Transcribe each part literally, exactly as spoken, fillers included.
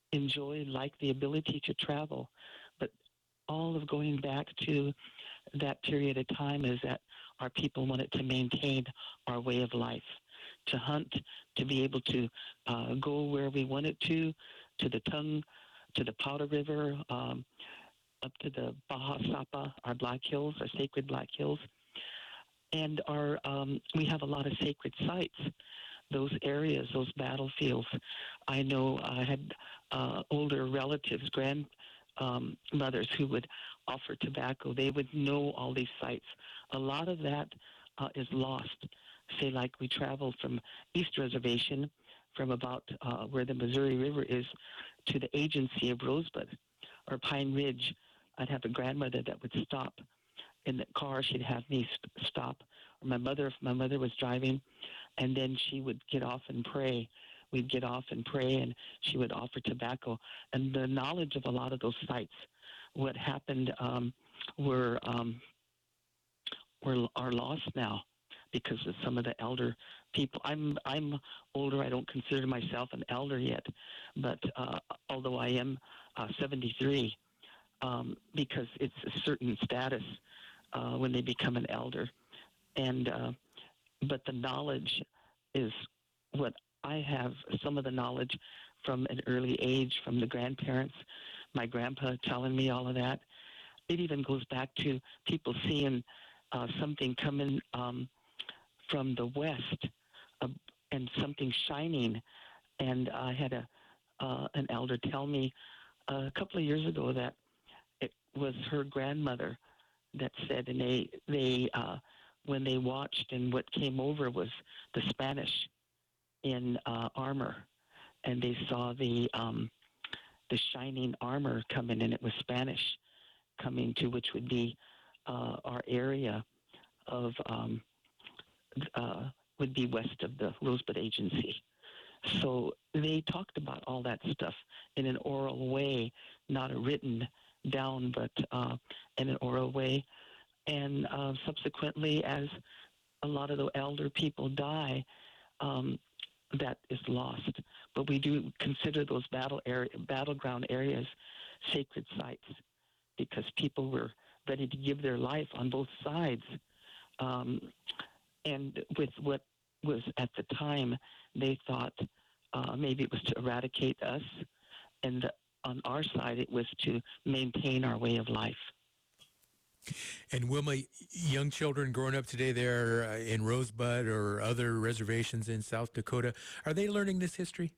enjoy, like the ability to travel. But all of going back to that period of time is that our people wanted to maintain our way of life, to hunt, to be able to uh, go where we wanted to, to the Tongue, to the Powder River, um, up to the Baja Sapa, our Black Hills, our sacred Black Hills. And our um, we have a lot of sacred sites, those areas, those battlefields. I know I had uh, older relatives, grand um, mothers who would offer tobacco. They would know all these sites. A lot of that uh, is lost. Say, like we traveled from East Reservation, from about uh, where the Missouri River is, to the agency of Rosebud or Pine Ridge. I'd have a grandmother that would stop in the car. She'd have me st- stop. Or my mother, if my mother was driving, and then she would get off and pray. We'd get off and pray, and she would offer tobacco. And the knowledge of a lot of those sites, what happened, um, were um, were are lost now because of some of the elder people. I'm I'm older. I don't consider myself an elder yet, but uh, although I am uh, seventy-three, um, because it's a certain status uh, when they become an elder, and uh, but the knowledge is what I have. Some of the knowledge from an early age, from the grandparents, my grandpa telling me all of that. It even goes back to people seeing uh, something coming um, from the west, uh, and something shining. And I had a uh, an elder tell me a couple of years ago that it was her grandmother that said, and they they uh, when they watched, and what came over was the Spanish in uh, armor, and they saw the um, the shining armor coming, and it was Spanish coming to, which would be uh, our area of um, uh, would be west of the Rosebud Agency. So they talked about all that stuff in an oral way, not a written down, but uh, in an oral way. And uh, subsequently, as a lot of the elder people die, um, that is lost. But we do consider those battle area, battleground areas sacred sites, because people were ready to give their life on both sides. Um, and with what was at the time, they thought uh, maybe it was to eradicate us, and on our side, it was to maintain our way of life. And Wilma, young children growing up today there uh, in Rosebud or other reservations in South Dakota, are they learning this history?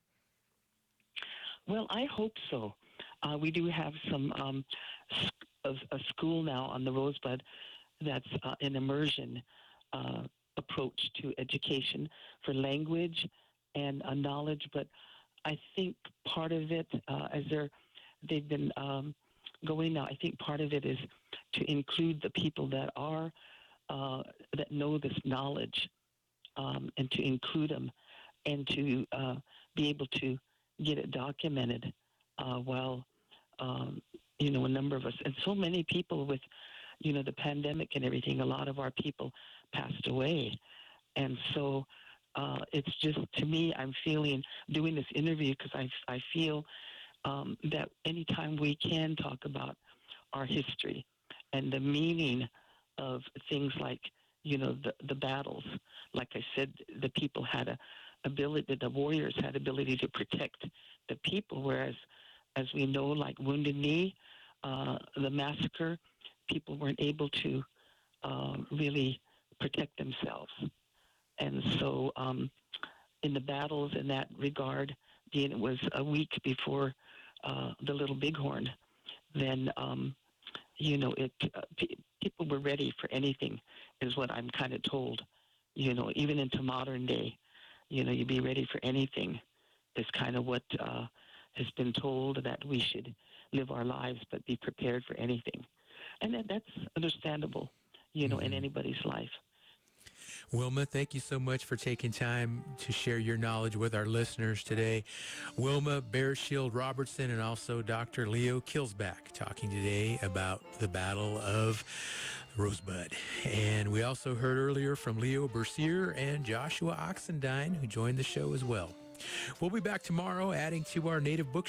Well, I hope so. Uh, we do have some um, a, a school now on the Rosebud that's uh, an immersion uh, approach to education for language and uh, knowledge. But I think part of it, uh, as they're they've been um, going now, I think part of it is to include the people that are uh, that know this knowledge, um, and to include them, and to uh, be able to get it documented. Uh, while um, you know, a number of us, and so many people with, you know, the pandemic and everything, a lot of our people passed away, and so uh, it's just, to me, I'm feeling doing this interview because I I feel um, that anytime we can talk about our history and the meaning of things like, you know, the, the battles. Like I said, the people had a ability, the warriors had ability to protect the people, whereas, as we know, like Wounded Knee, uh, the massacre, people weren't able to uh, really protect themselves. And so um, in the battles in that regard, being it was a week before uh, the Little Bighorn, then um, you know, it uh, p- people were ready for anything, is what I'm kind of told. You know, even into modern day, you know, you'd be ready for anything is kind of what uh, has been told, that we should live our lives but be prepared for anything. And that, that's understandable, you know, mm-hmm. in anybody's life. Wilma, thank you so much for taking time to share your knowledge with our listeners today. Wilma Bearshield Robertson and also Doctor Leo Kilsback talking today about the Battle of Rosebud. And we also heard earlier from Leo Bercier and Joshua Oxendine, who joined the show as well. We'll be back tomorrow adding to our Native Book